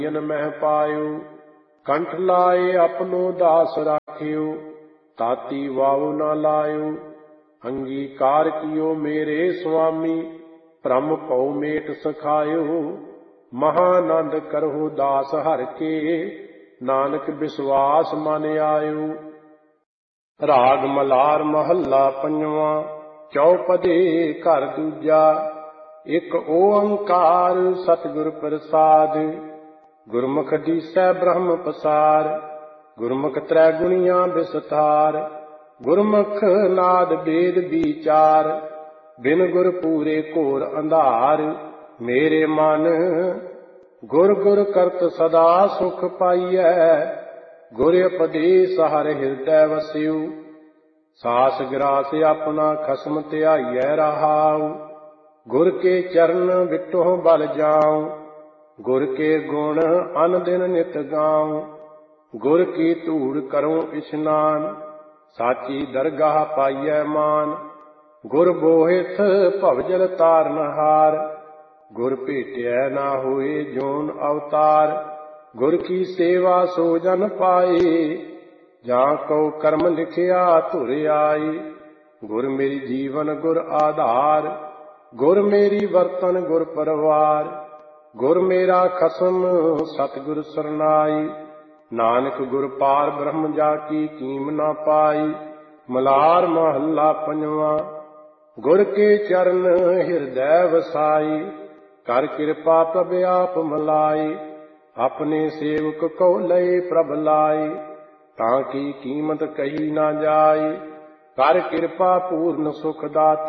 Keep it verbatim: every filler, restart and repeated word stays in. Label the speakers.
Speaker 1: मह पायो। कंठ लाए अपनो दास राखियो, ताती वाव न लायो। अंगीकार कियो मेरे स्वामी, भ्रम पौ मेट सखायो। महानंद करहु दास हर के, नानक विश्वास मन आयो। राग मलार महला पंजवा, चौपदे घर दूजा। एक ओंकार सतगुर प्रसाद, गुरमुख दीसै ब्रह्म पसार। गुरमुख त्रै गुणियां विस्तार, गुरमुख नाद वेद विचार। बिन गुर पूरे घोर अंधार, मेरे मन गुर गुर करत सदा सुख पाइयै। गुर उपदेश हर हृदय वस्यु, सास ग्रास अपना खसम ध्याइयै रहाउ। गुर के चरण विटों बल जाऊं, गुर के गुण अन दिन नित गाऊं। गुर की धूड़ करूं इशनान, साची दरगाह पाइयै मान। गुर बोहिथ भवजल तारनहार, गुर भेटिया ना होए जोन अवतार। गुर की सेवा सो जन पाए, जां को कर्म लिखिया धुर आई। गुर मेरी जीवन गुर आधार, गुर मेरी वर्तन गुर परवार। गुर मेरा खसम सतगुर सरनाई, नानक गुर पार ब्रह्म जाकी कीम न पाई। मलार महला पंजवा, गुर के चरण हृदय वसाई। कर कृपा प्रभ आप मलाई, अपने सेवक को लय प्रभ लाई। ताकि कीमत कही ना जाय, कर कृपा पूर्ण सुख दाते।